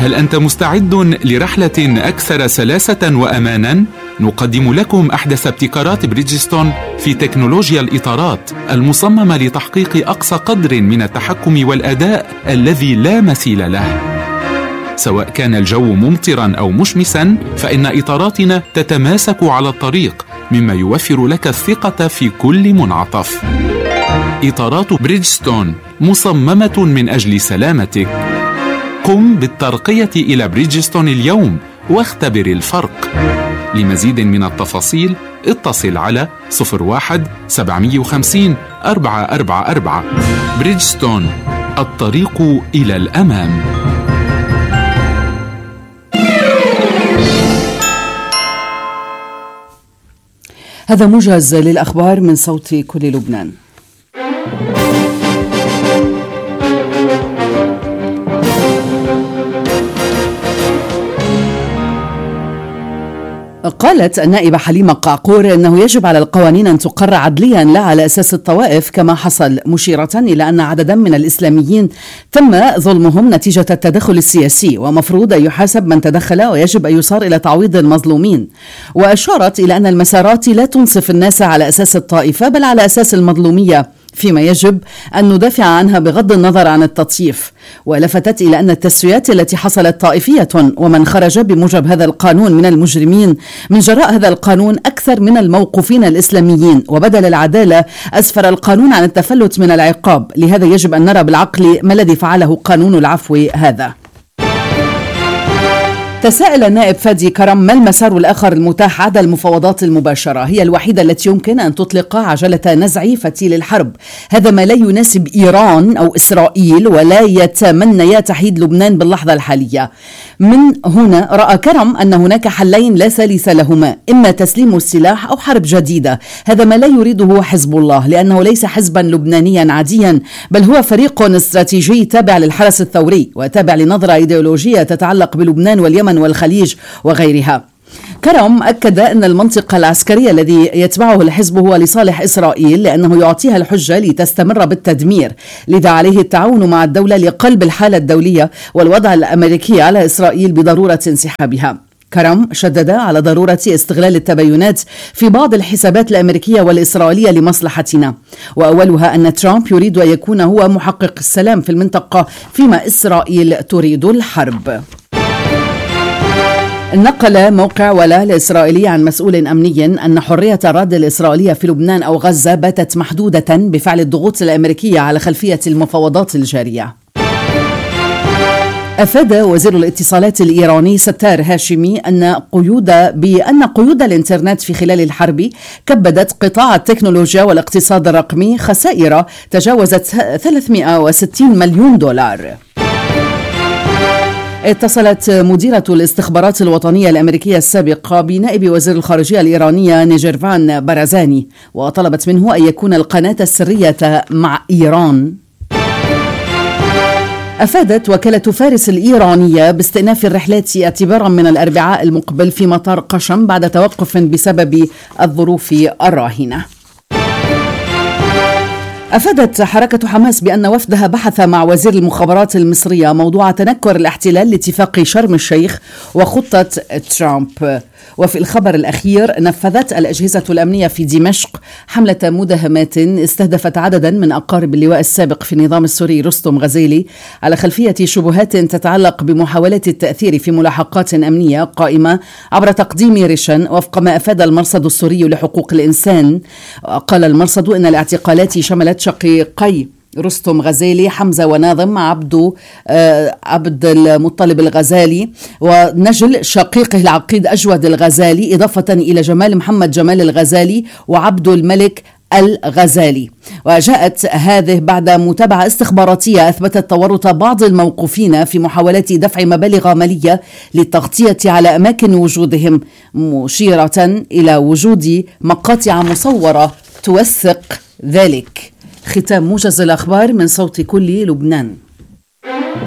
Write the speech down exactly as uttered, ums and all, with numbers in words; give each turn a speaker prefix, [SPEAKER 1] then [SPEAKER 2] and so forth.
[SPEAKER 1] هل أنت مستعد لرحلة أكثر سلاسة وأمانا؟ نقدم لكم أحدث ابتكارات بريدجستون في تكنولوجيا الإطارات المصممة لتحقيق أقصى قدر من التحكم والأداء الذي لا مثيل له. سواء كان الجو ممطرا أو مشمسا، فإن إطاراتنا تتماسك على الطريق، مما يوفر لك الثقة في كل منعطف. إطارات بريدجستون مصممة من أجل سلامتك. قم بالترقية إلى بريدجستون اليوم واختبر الفرق. لمزيد من التفاصيل اتصل على صفر واحد سبعمائة وخمسين أربعة أربعة أربعة. بريدجستون، الطريق إلى الأمام.
[SPEAKER 2] هذا موجز للأخبار من صوت كل لبنان. قالت النائبة حليمة قعقور أنه يجب على القوانين أن تقر عدليا لا على أساس الطوائف كما حصل، مشيرة إلى أن عددا من الإسلاميين تم ظلمهم نتيجة التدخل السياسي، ومفروض أن يحاسب من تدخل ويجب أن يصار إلى تعويض المظلومين. وأشارت إلى أن المسارات لا تنصف الناس على أساس الطائفة بل على أساس المظلومية، فيما يجب أن ندافع عنها بغض النظر عن التطييف. ولفتت إلى أن التسويات التي حصلت طائفية، ومن خرج بموجب هذا القانون من المجرمين من جراء هذا القانون أكثر من الموقوفين الإسلاميين، وبدل العدالة أسفر القانون عن التفلت من العقاب. لهذا يجب أن نرى بالعقل ما الذي فعله قانون العفو هذا. تساءل النائب فادي كرم ما المسار الآخر المتاح عدا المفاوضات المباشرة، هي الوحيدة التي يمكن أن تطلق عجلة نزع فتيل الحرب. هذا ما لا يناسب إيران أو إسرائيل ولا يتمنى تحييد لبنان باللحظة الحالية. من هنا رأى كرم أن هناك حلين لا ثالث لهما، إما تسليم السلاح أو حرب جديدة. هذا ما لا يريده حزب الله، لأنه ليس حزبا لبنانيا عاديا، بل هو فريق استراتيجي تابع للحرس الثوري وتابع لنظرة إيديولوجية تتعلق بلبنان واليمن والخليج وغيرها. كرم أكد أن المنطق العسكري الذي يتبعه الحزب هو لصالح إسرائيل، لأنه يعطيها الحجة لتستمر بالتدمير، لذا عليه التعاون مع الدولة لقلب الحالة الدولية والوضع الأمريكي على إسرائيل بضرورة انسحابها. كرم شدد على ضرورة استغلال التباينات في بعض الحسابات الأمريكية والإسرائيلية لمصلحتنا، وأولها أن ترامب يريد أن يكون هو محقق السلام في المنطقة، فيما إسرائيل تريد الحرب. نقل موقع ولا الإسرائيلي عن مسؤول أمني أن حرية الرد الإسرائيلية في لبنان أو غزة باتت محدودة بفعل الضغوط الأمريكية على خلفية المفاوضات الجارية. أفاد وزير الاتصالات الإيراني ستار هاشمي أن قيود بأن قيود الإنترنت في خلال الحرب كبدت قطاع التكنولوجيا والاقتصاد الرقمي خسائر تجاوزت ثلاثمائة وستين مليون دولار. اتصلت مديرة الاستخبارات الوطنية الأمريكية السابقة بنائب وزير الخارجية الإيرانية نيجيرفان بارزاني، وطلبت منه أن يكون القناة السرية مع إيران. أفادت وكالة فارس الإيرانية باستئناف الرحلات اعتبارا من الأربعاء المقبل في مطار قشم بعد توقف بسبب الظروف الراهنة. أفادت حركة حماس بأن وفدها بحث مع وزير المخابرات المصرية موضوع تنكر الاحتلال لاتفاق شرم الشيخ وخطة ترامب. وفي الخبر الأخير، نفذت الأجهزة الأمنية في دمشق حملة مداهمات استهدفت عددا من أقارب اللواء السابق في النظام السوري رستم غزالي على خلفية شبهات تتعلق بمحاولة التأثير في ملاحقات أمنية قائمة عبر تقديم رشن، وفق ما أفاد المرصد السوري لحقوق الإنسان. قال المرصد إن الاعتقالات شملت شقيقي رستم غزالي حمزة وناظم عبدو آه عبد المطلب الغزالي ونجل شقيقه العقيد أجود الغزالي، إضافة إلى جمال محمد جمال الغزالي وعبد الملك الغزالي. وجاءت هذه بعد متابعة استخباراتية أثبتت تورط بعض الموقوفين في محاولات دفع مبالغ مالية للتغطية على أماكن وجودهم، مشيرة إلى وجود مقاطع مصورة توثق ذلك. ختام موجز الأخبار من صوت كل لبنان.